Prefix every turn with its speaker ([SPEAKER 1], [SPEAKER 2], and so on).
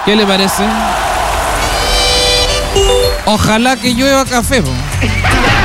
[SPEAKER 1] ¿Qué le parece? Ojalá que llueva café, po.